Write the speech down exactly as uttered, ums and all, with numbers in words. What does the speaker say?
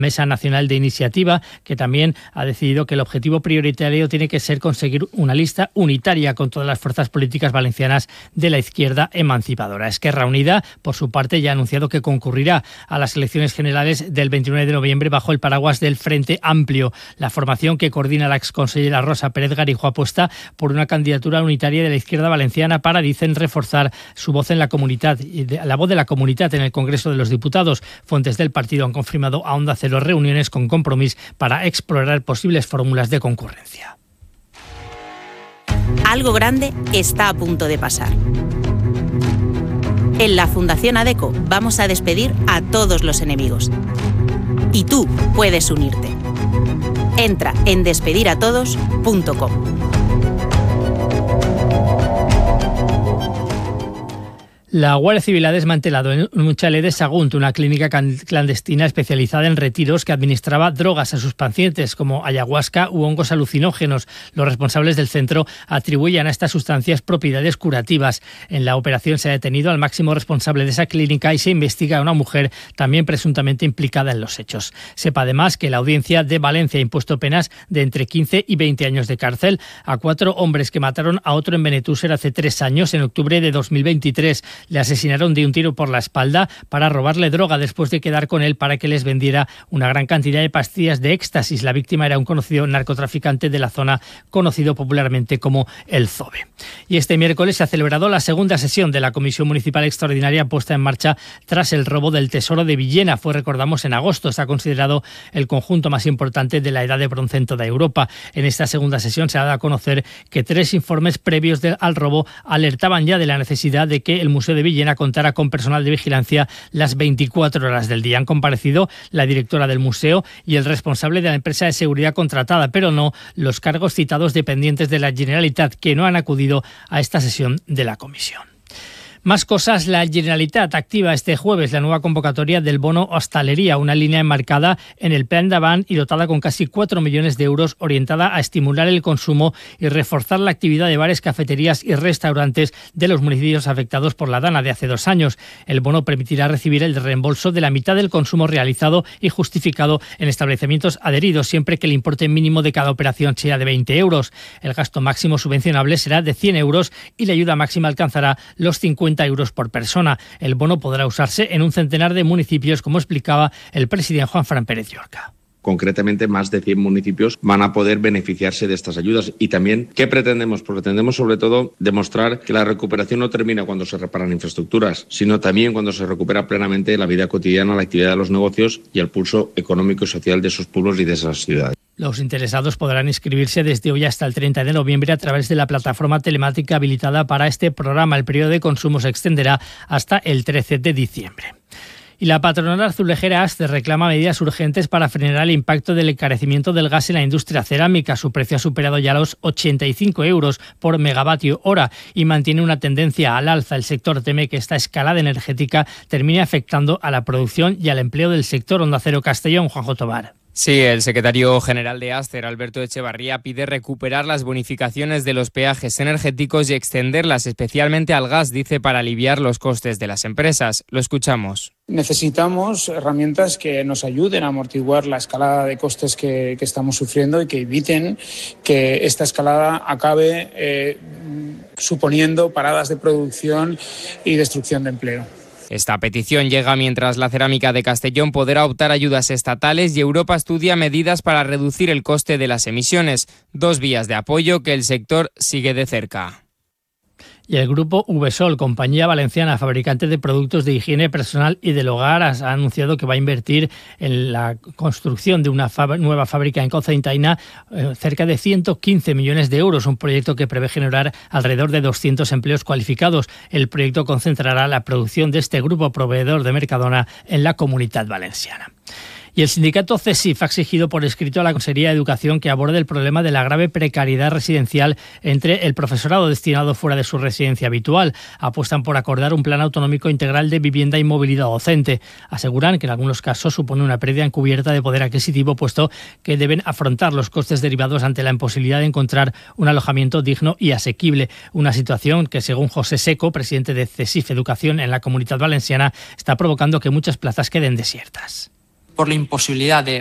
Mesa Nacional de Iniciativa, que también ha decidido que el objetivo prioritario tiene que ser conseguir una lista unitaria con todas las fuerzas políticas valencianas de la izquierda emancipadora. Esquerra Unida, por su parte, ya ha anunciado que concurrirá a las elecciones generales del veintinueve de noviembre bajo el paraguas del Frente Amplio. La formación que coordina la exconsellera Rosa Pérez Garijo apuesta por una candidatura unitaria de la izquierda valenciana para, dicen, reforzar su voz en la comunidad, la voz de la comunidad en el Congreso de los Diputados. Fuentes del partido han confirmado a Onda Cero reuniones con Compromís para explorar posibles fórmulas de concurrencia. Algo grande está a punto de pasar. En la Fundación ADECO vamos a despedir a todos los enemigos. Y tú puedes unirte. Entra en despedir a todos punto com. La Guardia Civil ha desmantelado en un chalet de Sagunt una clínica clandestina especializada en retiros que administraba drogas a sus pacientes como ayahuasca u hongos alucinógenos. Los responsables del centro atribuyen a estas sustancias propiedades curativas. En la operación se ha detenido al máximo responsable de esa clínica y se investiga a una mujer también presuntamente implicada en los hechos. Sepa además que la Audiencia de Valencia ha impuesto penas de entre quince y veinte años de cárcel a cuatro hombres que mataron a otro en Benetúser hace tres años, en octubre de dos mil veintitrés. Le asesinaron de un tiro por la espalda para robarle droga después de quedar con él para que les vendiera una gran cantidad de pastillas de éxtasis. La víctima era un conocido narcotraficante de la zona, conocido popularmente como el Zobe. Y este miércoles se ha celebrado la segunda sesión de la Comisión Municipal Extraordinaria puesta en marcha tras el robo del Tesoro de Villena. Fue, recordamos, en agosto. Está considerado el conjunto más importante de la Edad de Bronce en toda Europa. En esta segunda sesión se ha dado a conocer que tres informes previos de, al robo alertaban ya de la necesidad de que el Museo de Villena contara con personal de vigilancia las veinticuatro horas del día. Han comparecido la directora del museo y el responsable de la empresa de seguridad contratada, pero no los cargos citados dependientes de la Generalitat, que no han acudido a esta sesión de la comisión. Más cosas, la Generalitat activa este jueves la nueva convocatoria del bono hostalería, una línea enmarcada en el plan d'Avant y dotada con casi cuatro millones de euros, orientada a estimular el consumo y reforzar la actividad de bares, cafeterías y restaurantes de los municipios afectados por la Dana de hace dos años. El bono permitirá recibir el reembolso de la mitad del consumo realizado y justificado en establecimientos adheridos, siempre que el importe mínimo de cada operación sea de veinte euros. El gasto máximo subvencionable será de cien euros y la ayuda máxima alcanzará los cincuenta euros por persona. El bono podrá usarse en un centenar de municipios, como explicaba el presidente Juan Fran Pérez Llorca. Concretamente, más de cien municipios van a poder beneficiarse de estas ayudas. Y también, ¿qué pretendemos? Pues pretendemos, sobre todo, demostrar que la recuperación no termina cuando se reparan infraestructuras, sino también cuando se recupera plenamente la vida cotidiana, la actividad de los negocios y el pulso económico y social de esos pueblos y de esas ciudades. Los interesados podrán inscribirse desde hoy hasta el treinta de noviembre a través de la plataforma telemática habilitada para este programa. El periodo de consumo se extenderá hasta el trece de diciembre. Y la patronal azulejera ASCE reclama medidas urgentes para frenar el impacto del encarecimiento del gas en la industria cerámica. Su precio ha superado ya los ochenta y cinco euros por megavatio hora y mantiene una tendencia al alza. El sector teme que esta escalada energética termine afectando a la producción y al empleo del sector. Onda Cero Castellón, Juanjo Tobar. Sí, el secretario general de ASCER, Alberto Echevarría, pide recuperar las bonificaciones de los peajes energéticos y extenderlas especialmente al gas, dice, para aliviar los costes de las empresas. Lo escuchamos. Necesitamos herramientas que nos ayuden a amortiguar la escalada de costes que, que estamos sufriendo y que eviten que esta escalada acabe eh, suponiendo paradas de producción y destrucción de empleo. Esta petición llega mientras la cerámica de Castellón podrá optar ayudas estatales y Europa estudia medidas para reducir el coste de las emisiones, dos vías de apoyo que el sector sigue de cerca. Y el grupo Vsol, compañía valenciana fabricante de productos de higiene personal y del hogar, ha anunciado que va a invertir en la construcción de una fab- nueva fábrica en Cocentaina eh, cerca de ciento quince millones de euros, un proyecto que prevé generar alrededor de doscientos empleos cualificados. El proyecto concentrará la producción de este grupo proveedor de Mercadona en la Comunitat Valenciana. Y el sindicato CESIF ha exigido por escrito a la Consejería de Educación que aborde el problema de la grave precariedad residencial entre el profesorado destinado fuera de su residencia habitual. Apuestan por acordar un plan autonómico integral de vivienda y movilidad docente. Aseguran que en algunos casos supone una pérdida encubierta de poder adquisitivo, puesto que deben afrontar los costes derivados ante la imposibilidad de encontrar un alojamiento digno y asequible. Una situación que, según José Seco, presidente de CESIF Educación en la Comunitat Valenciana, está provocando que muchas plazas queden desiertas. por la imposibilidad de